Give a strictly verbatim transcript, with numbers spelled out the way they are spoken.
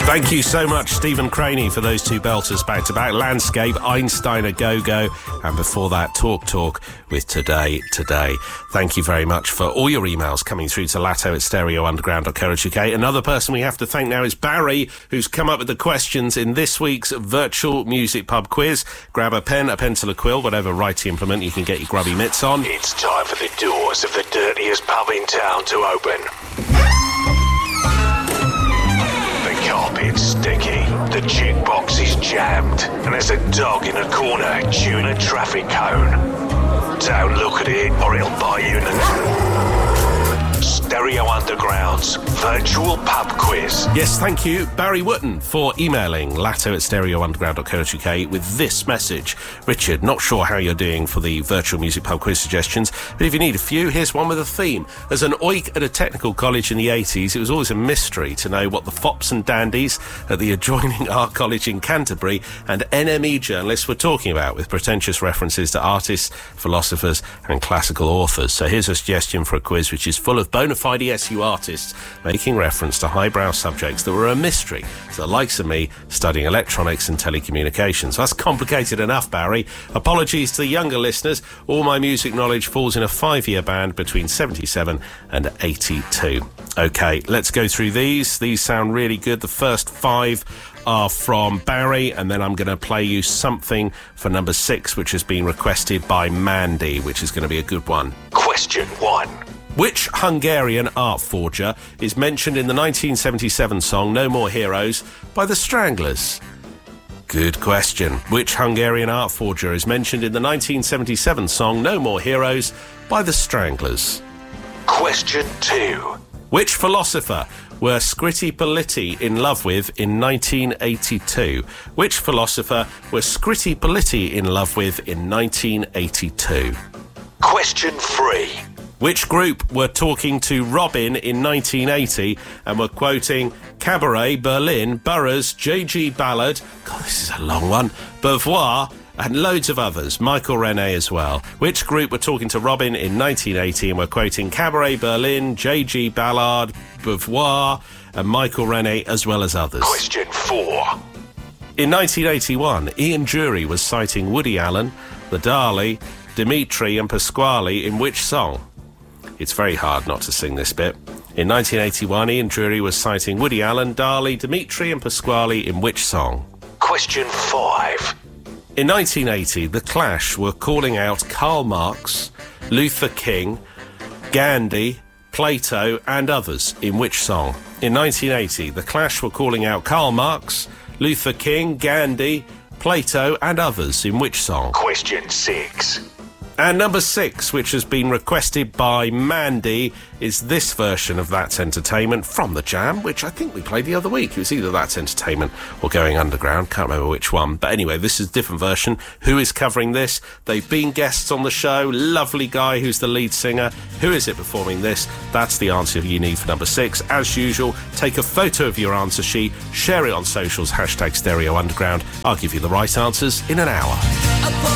Thank you so much, Stephen Craney, for those two belters back-to-back. Landscape, Einstein, A Go-Go, and before that, Talk Talk with Today Today. Thank you very much for all your emails coming through to latto at stereo underground dot co dot uk. Another person we have to thank now is Barry, who's come up with the questions in this week's virtual music pub quiz. Grab a pen, a pencil, a quill, whatever writing implement you can get your grubby mitts on. It's time for the doors of the dirtiest pub in town to open. The carpet's sticky, the jukebox is jammed, and there's a dog in a corner chewing a traffic cone. Don't look at it or it'll bite you in the... Stereo Underground's virtual pub quiz. Yes, thank you, Barry Wotton, for emailing latto at stereo underground dot co dot uk with this message. Richard, not sure how you're doing for the virtual music pub quiz suggestions, but if you need a few, here's one with a theme. As an oik at a technical college in the eighties, it was always a mystery to know what the fops and dandies at the adjoining art college in Canterbury and N M E journalists were talking about, with pretentious references to artists, philosophers and classical authors. So here's a suggestion for a quiz which is full of bona fide S U artists making reference to highbrow subjects that were a mystery to the likes of me studying electronics and telecommunications. That's complicated enough, Barry. Apologies to the younger listeners. All my music knowledge falls in a five-year band between seventy-seven and eighty-two. OK, let's go through these. These sound really good. The first five are from Barry, and then I'm going to play you something for number six, which has been requested by Mandy, which is going to be a good one. Question one. Which Hungarian art forger is mentioned in the nineteen seventy-seven song No More Heroes by the Stranglers? Good question. Which Hungarian art forger is mentioned in the nineteen seventy-seven song No More Heroes by the Stranglers? Question two. Which philosopher were Scritti Politti in love with in nineteen eighty-two? Which philosopher were Scritti Politti in love with in nineteen eighty-two? Question three. Which group were talking to Robin in nineteen eighty and were quoting Cabaret, Berlin, Burroughs, J G Ballard, God, this is a long one, Beauvoir, and loads of others, Michael René as well. Which group were talking to Robin in nineteen eighty and were quoting Cabaret, Berlin, J G Ballard, Beauvoir, and Michael René, as well as others? Question four. In nineteen eighty-one, Ian Dury was citing Woody Allen, the Dali, Dimitri and Pasquale in which song? It's very hard not to sing this bit. In nineteen eighty-one, Ian Dury was citing Woody Allen, Dali, Dimitri and Pasquale in which song? Question five. In nineteen eighty, The Clash were calling out Karl Marx, Luther King, Gandhi, Plato and others in which song? In nineteen eighty, The Clash were calling out Karl Marx, Luther King, Gandhi, Plato and others in which song? Question six. And number six, which has been requested by Mandy, is this version of That's Entertainment from The Jam, which I think we played the other week. It was either That's Entertainment or Going Underground. Can't remember which one. But anyway, this is a different version. Who is covering this? They've been guests on the show. Lovely guy who's the lead singer. Who is it performing this? That's the answer you need for number six. As usual, take a photo of your answer sheet, share it on socials, hashtag Stereo Underground. I'll give you the right answers in an hour.